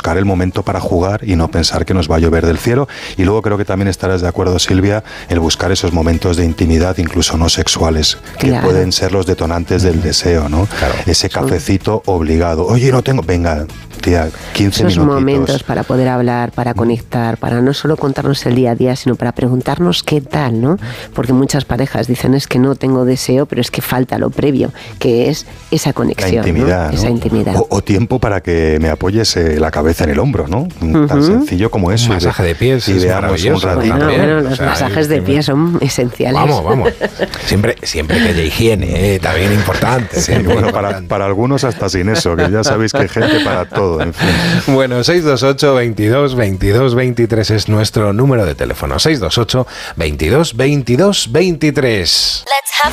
buscar el momento para jugar y no pensar que nos va a llover del cielo. Y luego creo que también estarás de acuerdo, Silvia, el buscar esos momentos de intimidad, incluso no sexuales, que pueden ser los detonantes del deseo, ¿no? Claro. Ese cafecito obligado. Oye, no tengo... Venga, tía, 15 minutitos. Esos momentos para poder hablar, para conectar, para no solo contarnos el día a día, sino para preguntarnos qué tal, ¿no? Porque muchas parejas dicen, es que no tengo deseo, pero es que falta lo previo, que es esa conexión, la intimidad, ¿no? Esa intimidad. O tiempo para que me apoyes la cabeza en el hombro, ¿no? Tan sencillo como eso. Un masaje de pies. Y veamos un ratito. Bueno, los masajes de pies son esenciales. Vamos. Siempre que haya higiene, también importante. Sí, bueno, para algunos hasta sin eso, que ya sabéis que hay gente para todo, en fin. Bueno, 628 22 22 23 es nuestro número de teléfono. 628 22 22 23.